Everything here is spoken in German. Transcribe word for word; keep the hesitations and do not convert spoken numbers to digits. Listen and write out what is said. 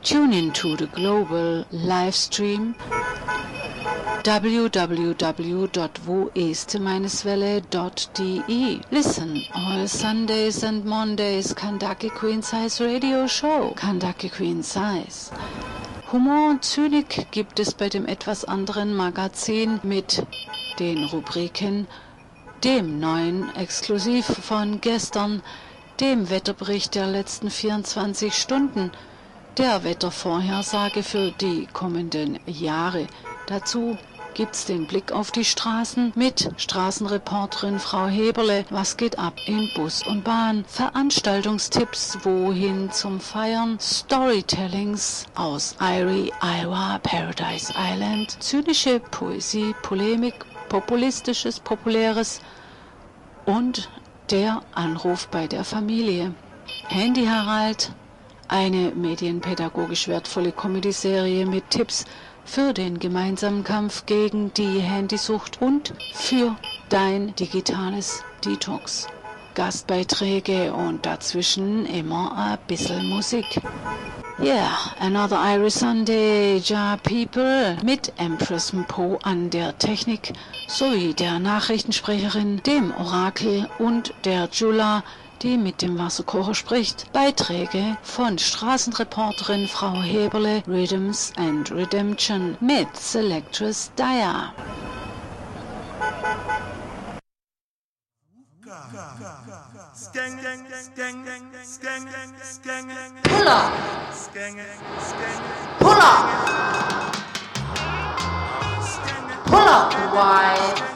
Tune into the global live stream w w w dot wo este welle dot de. Listen all Sundays and Mondays Kandake Queen Size Radio Show. Kandake Queen Size. Humor und Zynik gibt es bei dem etwas anderen Magazin mit den Rubriken dem neuen Exklusiv von gestern, dem Wetterbericht der letzten vierundzwanzig Stunden, der Wettervorhersage für die kommenden Jahre. Dazu gibt's den Blick auf die Straßen mit Straßenreporterin Frau Heberle. Was geht ab in Bus und Bahn? Veranstaltungstipps, wohin zum Feiern? Storytellings aus Erie, Iowa, Paradise Island. Zynische Poesie, Polemik, Populistisches, Populäres und der Anruf bei der Familie. Handy Harald, eine medienpädagogisch wertvolle Comedy-Serie mit Tipps für den gemeinsamen Kampf gegen die Handysucht und für dein digitales Detox. Gastbeiträge und dazwischen immer ein bisschen Musik. Yeah, another Irish Sunday, ja people, mit Empress Mpo an der Technik sowie der Nachrichtensprecherin, dem Orakel und der Jula, die mit dem Wasserkocher spricht. Beiträge von Straßenreporterin Frau Heberle, Rhythms and Redemption mit Selectress Daya. Pull up! Pull up! Pull up, wife!